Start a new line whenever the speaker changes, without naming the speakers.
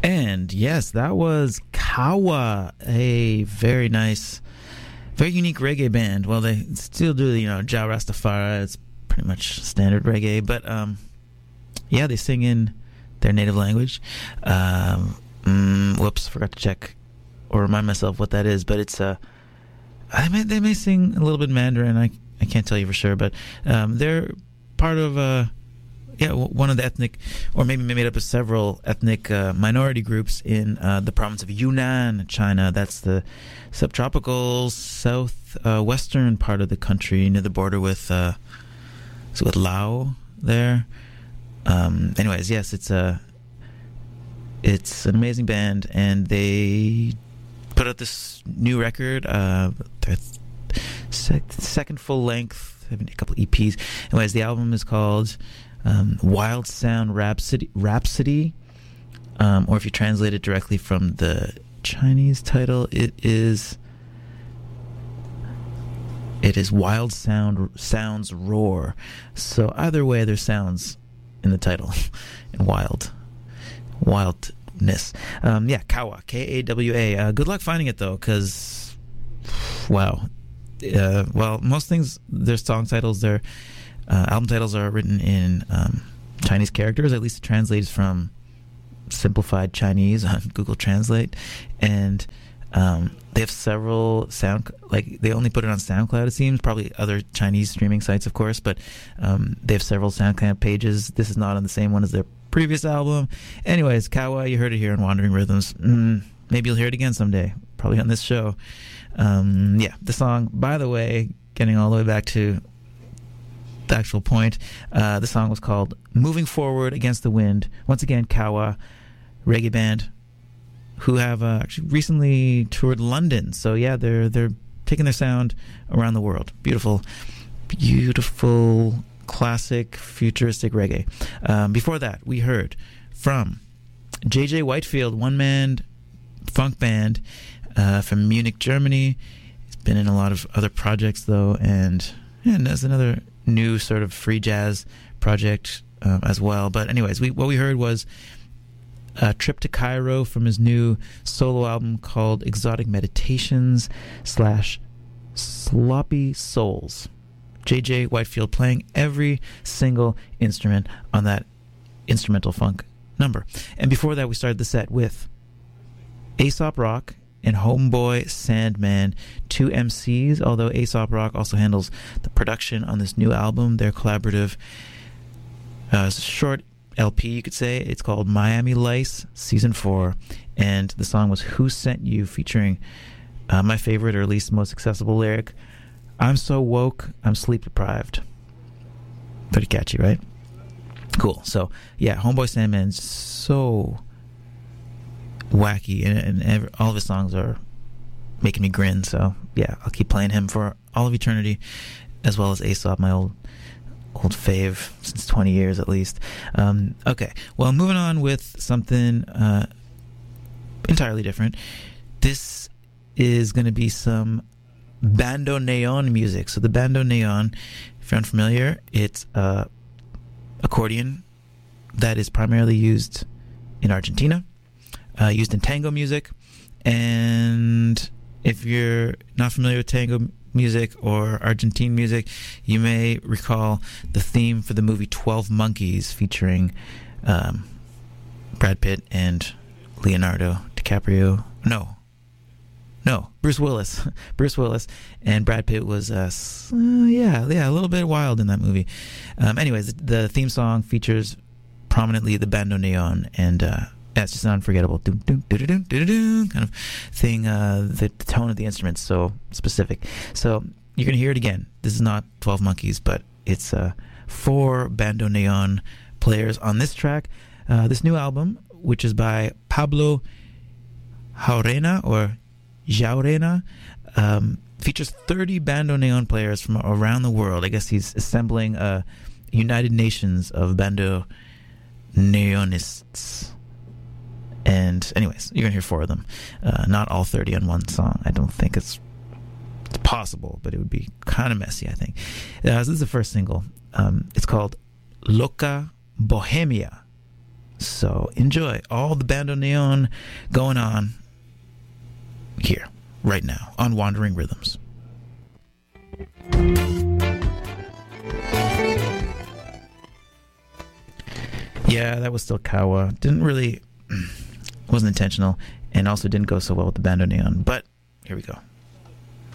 And yes, that was Kawa, a very nice, very unique reggae band. Well, they still do, Ja Rastafari. It's pretty much standard reggae, but yeah, they sing in their native language. Whoops, forgot to check or remind myself what that is, but it's they may sing a little bit Mandarin. I can't tell you for sure, but they're part of one of the ethnic, or maybe made up of several ethnic minority groups in the province of Yunnan, China. That's the subtropical southwestern part of the country near the border with Laos there. Anyways, yes, it's an amazing band, and they put out this new record, their second full length, having a couple EPs. Anyways, the album is called Wild Sound Rhapsody, or if you translate it directly from the Chinese title, it is Wild Sounds Roar. So either way, there's sounds in the title, and wildness. Kawa, Kawa. Good luck finding it though, because wow. Most things, their song titles, their album titles are written in Chinese characters. At least it translates from simplified Chinese on Google Translate, and they have several they only put it on SoundCloud, it seems, probably other Chinese streaming sites, of course, but they have several SoundCloud pages. This is not on the same one as their previous album. Anyways, Kawa, you heard it here on Wandering Rhythms. Maybe you'll hear it again someday, probably on this show. The song, by the way, getting all the way back to the actual point, the song was called Moving Forward Against the Wind. Once again, Kawa, reggae band, who have actually recently toured London. So yeah, they're taking their sound around the world. Beautiful classic futuristic reggae. Before that, we heard from JJ Whitefield, one-man funk band from Munich, Germany. He's been in a lot of other projects though, and there's another new sort of free jazz project as well. But anyways, what we heard was a Trip to Cairo from his new solo album called Exotic Meditations / Sloppy Souls. JJ Whitefield playing every single instrument on that instrumental funk number. And before that, we started the set with Aesop Rock and Homeboy Sandman, two MCs, although Aesop Rock also handles the production on this new album. Their collaborative short LP, you could say. It's called Miami Lice Season 4, and the song was Who Sent You, featuring my favorite, or at least most accessible lyric, I'm so woke, I'm sleep deprived. Pretty catchy, right? Cool. So yeah, Homeboy Sandman's so wacky, and all of his songs are making me grin. So yeah, I'll keep playing him for all of eternity, as well as Aesop, my old fave since 20 years at least. Okay, well, moving on with something entirely different. This is going to be some bandoneon music. So the bandoneon, if you're unfamiliar, it's accordion that is primarily used in Argentina, used in tango music. And if you're not familiar with tango music or Argentine music, you may recall the theme for the movie 12 Monkeys, featuring Brad Pitt and Leonardo DiCaprio. No, Bruce Willis. Bruce Willis and Brad Pitt was a little bit wild in that movie. Anyways, the theme song features prominently the bandoneon, and it's just an unforgettable kind of thing. The tone of the instrument's so specific. So you're going to hear it again. This is not 12 Monkeys, but it's 4 bandoneon players on this track. This new album, which is by Pablo Jaurena, features 30 bandoneon players from around the world. I guess he's assembling a United Nations of bandoneonists. And anyways, you're going to hear 4 of them. Not all 30 on one song. I don't think it's possible, but it would be kind of messy, I think. So this is the first single. It's called Loca Bohemia. So enjoy all the bandoneon going on here, right now, on Wandering Rhythms. Yeah, that was still Kawa. Wasn't intentional, and also didn't go so well with the bandoneon, but here we go.